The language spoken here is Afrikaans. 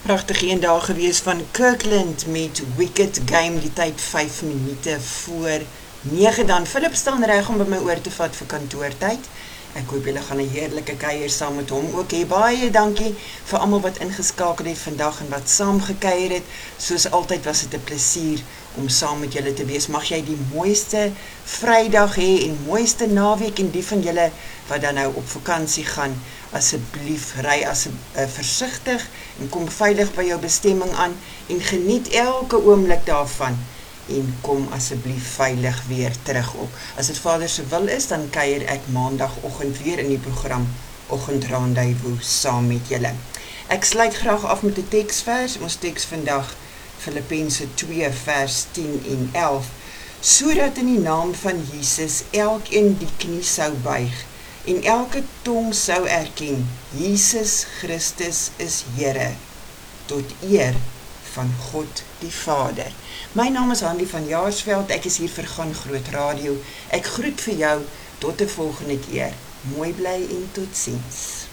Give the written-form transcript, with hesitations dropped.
Pragtige een dag gewees van Kirkland met Wicked Game, die tyd 5 minute voor 9 dan. Philip staan reg om by my oor te vat vir kantoortyd. Ek hoop julle gaan 'n heerlike kuier saam met hom ook hê. Baie dankie vir almal wat ingeskakel het vandag en wat saam gekuier het. Soos altyd was dit 'n plesier om saam met julle te wees. Mag jy die mooiste Vrydag hê en mooiste naweek, en die van julle wat dan nou op vakansie gaan, asseblief ry versigtig en kom veilig by jou bestemming aan en geniet elke oomblik daarvan en kom asseblief veilig weer terug op. As dit Vader se wil is, dan kuier ek maandagoggend weer in die program Oggendrandevous saam met julle. Ek sluit graag af met 'n teksvers. Ons teks vandag Filippense 2 vers 10 en 11. Sodat in die naam van Jesus elkeen die knie sou buig en elke tong sou erken, Jesus Christus is Here, tot eer van God die Vader. My naam is Hanlie van Jaarsveld, ek is hier vir Gaan Groot Radio. Ek groet vir jou tot 'n volgende keer. Mooi bly en totsiens.